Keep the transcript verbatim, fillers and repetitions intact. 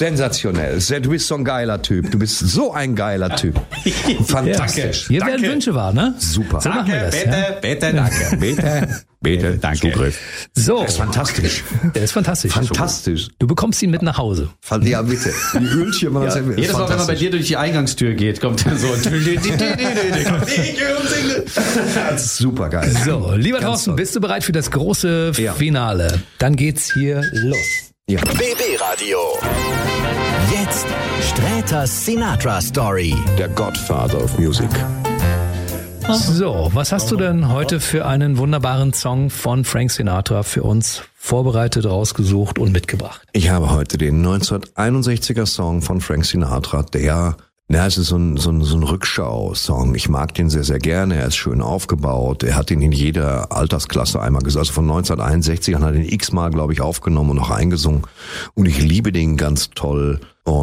Sensationell. Du bist so ein geiler Typ. Du bist so ein geiler Typ. Fantastisch. Hier werden Wünsche wahr, ne? Super. So machen wir das, bitte, ja? bitte, danke. Bitte, bitte, danke. Zugriff. So. Das ist fantastisch. Der ist fantastisch. Fantastisch. Du bekommst ihn mit nach Hause. Ja, bitte. Die Ölchen, man Ja. das Jedes Mal, wenn man bei dir durch die Eingangstür geht, kommt dann so Das ist super geil. So, lieber Ganz Thorsten, toll. bist du bereit für das große Ja. Finale? Dann geht's hier los. Ja. B B Radio. Jetzt Sträters Sinatra Story. Der Godfather of Music. So, was hast du denn heute für einen wunderbaren Song von Frank Sinatra für uns vorbereitet, rausgesucht und mitgebracht? Ich habe heute den neunzehnhunderteinundsechziger Song von Frank Sinatra, der, na, es ist so ein, so ein, so ein Rückschau-Song. Ich mag den sehr, sehr gerne. Er ist schön aufgebaut. Er hat ihn in jeder Altersklasse einmal gesungen. Also von neunzehnhunderteinundsechzig hat er den x-mal, glaube ich, aufgenommen und noch eingesungen. Und ich liebe den ganz toll.